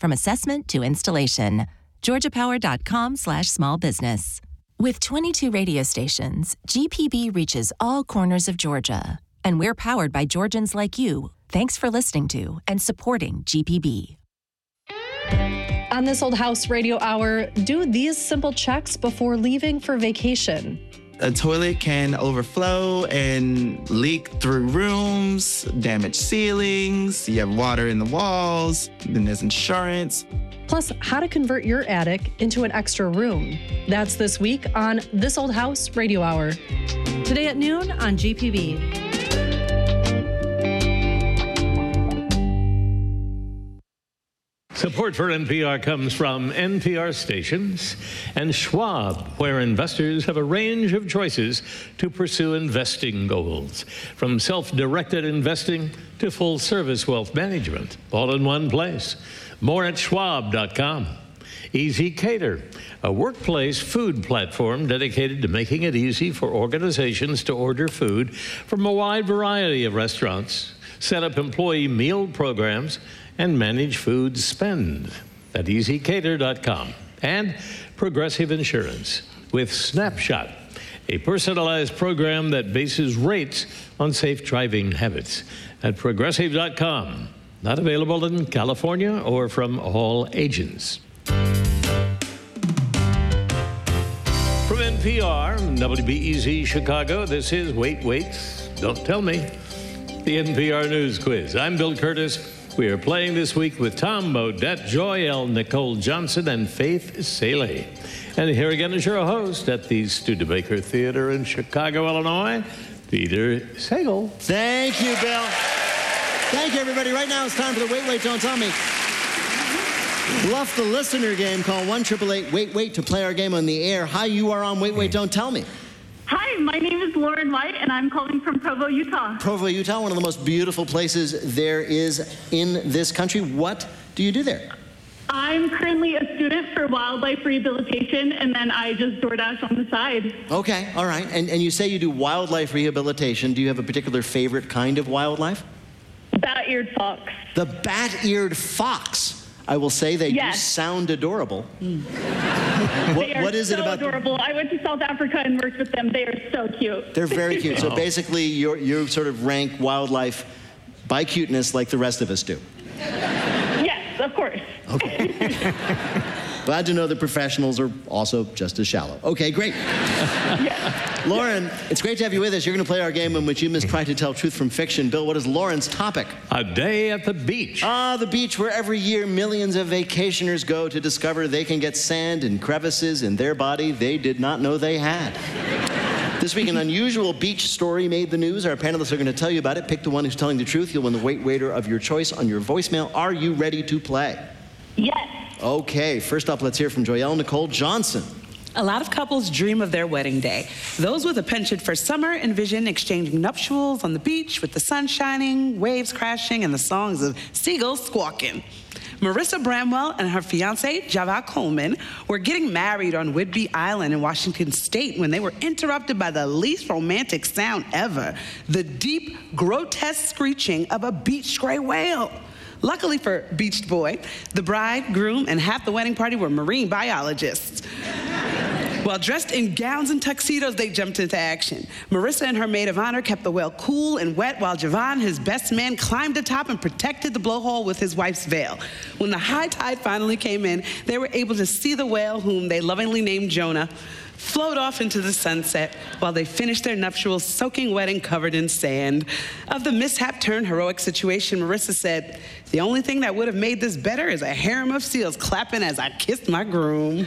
from assessment to installation. GeorgiaPower.com/small business. With 22 radio stations, GPB reaches all corners of Georgia. And we're powered by Georgians like you. Thanks for listening to and supporting GPB. On This Old House Radio Hour, do these simple checks before leaving for vacation. A toilet can overflow and leak through rooms, damage ceilings, you have water in the walls, then there's insurance. Plus, how to convert your attic into an extra room. That's this week on This Old House Radio Hour. Today at noon on GPB. Support for NPR comes from NPR stations and Schwab, where investors have a range of choices to pursue investing goals. From self-directed investing to full-service wealth management, all in one place. More at schwab.com. Easy Cater, a workplace food platform dedicated to making it easy for organizations to order food from a wide variety of restaurants, set up employee meal programs, and manage food spend at easycater.com. And Progressive Insurance with Snapshot, a personalized program that bases rates on safe driving habits at progressive.com. Not available in California or from all agents. From NPR, WBEZ Chicago, this is Wait, Don't Tell Me, the NPR News Quiz. I'm Bill Curtis. We are playing this week with Tom Bodett, Joy L. Nicole Johnson, and Faith Saley. And here again is your host at the Studebaker Theater in Chicago, Illinois, Peter Sagal. Thank you, Bill. Thank you, everybody. Right now it's time for the Wait, Don't Tell Me. Bluff the listener game. Call 1-888-WAIT-WAIT to play our game on the air. Hi, you are on Wait, Don't Tell Me. Hi, my name is Lauren White, and I'm calling from Provo, Utah. Provo, Utah, one of the most beautiful places there is in this country. What do you do there? I'm currently a student for wildlife rehabilitation, and then I just DoorDash on the side. Okay, all right. And you say you do wildlife rehabilitation. Do you have a particular favorite kind of wildlife? Bat-eared fox. The bat-eared fox. I will say they do sound adorable. What is it about? Adorable. I went to South Africa and worked with them. They are so cute. They're very cute. So basically, you sort of rank wildlife by cuteness like the rest of us do. Yes, of course. Okay. Glad to know the professionals are also just as shallow. Okay, great. Yes. Lauren, it's great to have you with us. You're going to play our game in which you must try to tell truth from fiction. Bill, what is Lauren's topic? A day at the beach. The beach where every year millions of vacationers go to discover they can get sand and crevices in their body they did not know they had. This week, an unusual beach story made the news. Our panelists are going to tell you about it. Pick the one who's telling the truth. You'll win the Wait Waiter of your choice on your voicemail. Are you ready to play? Yes. Okay, first up, let's hear from Joy L. Nicole Johnson. A lot of couples dream of their wedding day. Those with a penchant for summer envision exchanging nuptials on the beach with the sun shining, waves crashing, and the songs of seagulls squawking. Marissa Bramwell and her fiancé, Java Coleman, were getting married on Whidbey Island in Washington State when they were interrupted by the least romantic sound ever, the deep, grotesque screeching of a beach gray whale. Luckily for Beached Boy, the bride, groom, and half the wedding party were marine biologists. While dressed in gowns and tuxedos, they jumped into action. Marissa and her maid of honor kept the whale cool and wet while Javon, his best man, climbed atop and protected the blowhole with his wife's veil. When the high tide finally came in, they were able to see the whale, whom they lovingly named Jonah, float off into the sunset while they finished their nuptials soaking wet and covered in sand. Of the mishap-turned-heroic situation, Marissa said, "The only thing that would have made this better is a harem of seals clapping as I kissed my groom."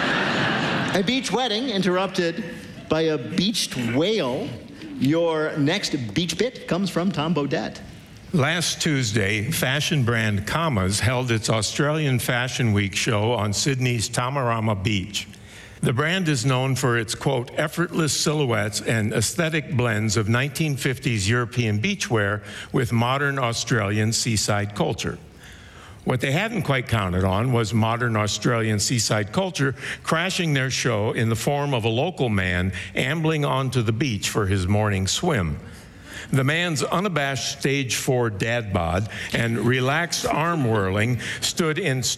A beach wedding interrupted by a beached whale. Your next beach bit comes from Tom Bodett. Last Tuesday, fashion brand Commas held its Australian Fashion Week show on Sydney's Tamarama Beach. The brand is known for its, quote, effortless silhouettes and aesthetic blends of 1950s European beachwear with modern Australian seaside culture. What they hadn't quite counted on was modern Australian seaside culture crashing their show in the form of a local man ambling onto the beach for his morning swim. The man's unabashed stage 4 dad bod and relaxed arm whirling stood in